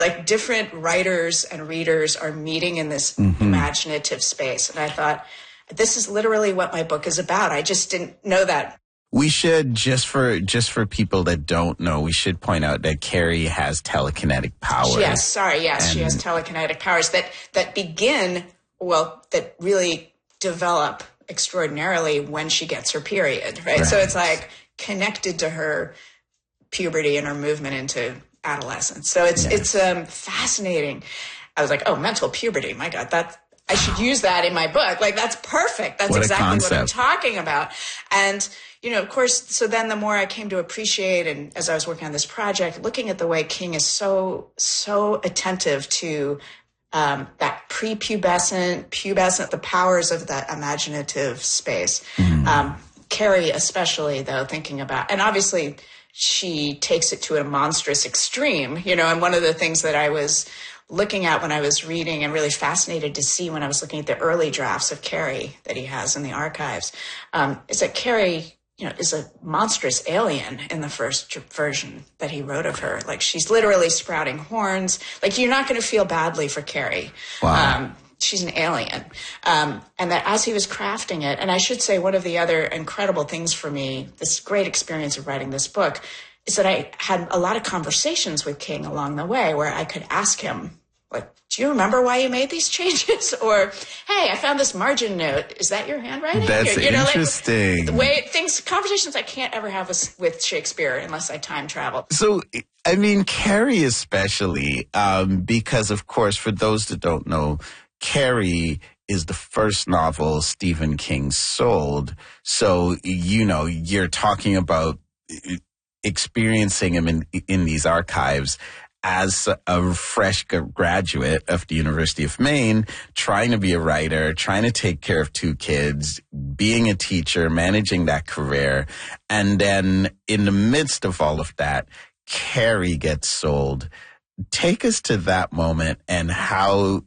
like different writers and readers are meeting in this imaginative space. And I thought, this is literally what my book is about. I just didn't know that. We should, just for people that don't know, we should point out that Carrie has telekinetic powers. Yes, she has telekinetic powers that begin, that really develop extraordinarily when she gets her period, right? So it's like connected to her puberty and her movement into adolescence. So it's fascinating. I was like, oh, mental puberty. My God, I should use that in my book. Like, that's perfect. That's exactly what I'm talking about. And, of course, so then the more I came to appreciate, and as I was working on this project, looking at the way King is so attentive to that prepubescent, pubescent, the powers of that imaginative space. Carrie especially, though, thinking about, and obviously she takes it to a monstrous extreme, and one of the things that I was looking at when I was reading and really fascinated to see when I was looking at the early drafts of Carrie that he has in the archives, is that Carrie, is a monstrous alien in the first version that he wrote of her. Like, she's literally sprouting horns. Like, you're not going to feel badly for Carrie. Wow. She's an alien. And that as he was crafting it, and I should say one of the other incredible things for me, this great experience of writing this book, is that I had a lot of conversations with King along the way where I could ask him, like, do you remember why you made these changes? Or, hey, I found this margin note. Is that your handwriting? That's interesting. Conversations I can't ever have with Shakespeare unless I time travel. So, I mean, Carrie especially, because, of course, for those that don't know, Carrie is the first novel Stephen King sold. So, you're talking about experiencing him in these archives as a fresh graduate of the University of Maine, trying to be a writer, trying to take care of 2 kids, being a teacher, managing that career. And then in the midst of all of that, Carrie gets sold. Take us to that moment and how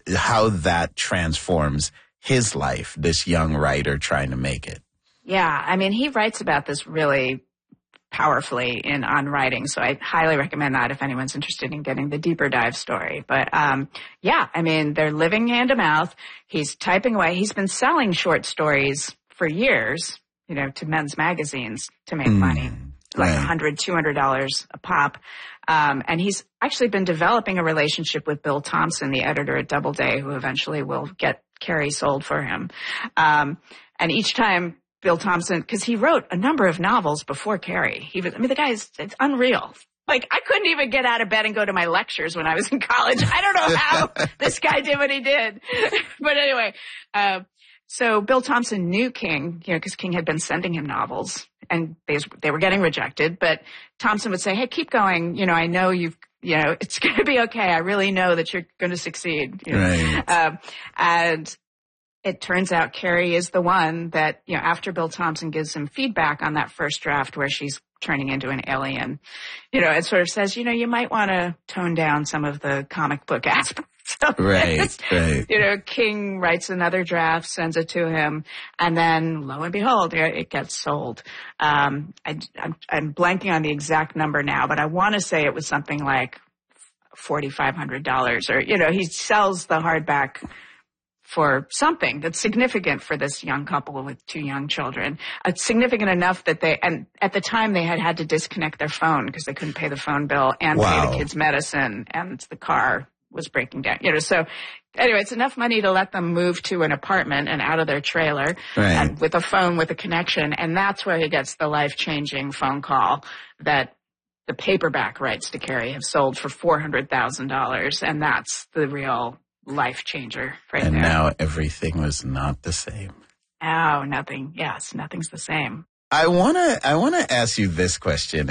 that transforms his life, this young writer trying to make it. Yeah, I mean, he writes about this really powerfully on writing. So I highly recommend that if anyone's interested in getting the deeper dive story. But I mean, they're living hand to mouth. He's typing away. He's been selling short stories for years, to men's magazines to make money, like $100, $200 a pop. And he's actually been developing a relationship with Bill Thompson, the editor at Doubleday, who eventually will get Carrie sold for him. And each time Bill Thompson, because he wrote a number of novels before Carrie. The guy it's unreal. Like, I couldn't even get out of bed and go to my lectures when I was in college. I don't know how this guy did what he did. But anyway, so Bill Thompson knew King, because King had been sending him novels and they were getting rejected. But Thompson would say, hey, keep going. I know it's going to be okay. I really know that you're going to succeed. Right. And it turns out Carrie is the one that, after Bill Thompson gives him feedback on that first draft where she's turning into an alien, it sort of says, you might want to tone down some of the comic book aspects. Right. King writes another draft, sends it to him, and then lo and behold, it gets sold. I'm blanking on the exact number now, but I want to say it was something like $4,500 or, he sells the hardback for something that's significant for this young couple with 2 young children. It's significant enough that and at the time they had to disconnect their phone because they couldn't pay the phone bill and pay the kids' medicine, and the car was breaking down. So anyway, it's enough money to let them move to an apartment and out of their trailer, and with a phone with a connection. And that's where he gets the life-changing phone call that the paperback rights to Carrie have sold for $400,000. And that's the real life changer right there. And now everything was not the same. Oh, nothing. Yes, nothing's the same. I wanna ask you this question,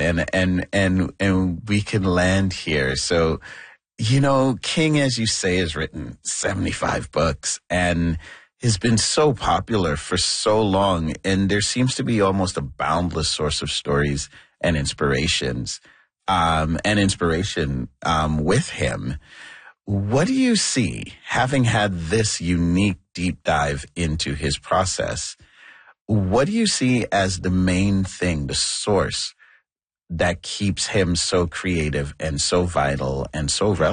and we can land here. So, King, as you say, has written 75 books and has been so popular for so long, and there seems to be almost a boundless source of stories and inspiration with him. What do you see, having had this unique deep dive into his process, what do you see as the main thing, the source that keeps him so creative and so vital and so relevant?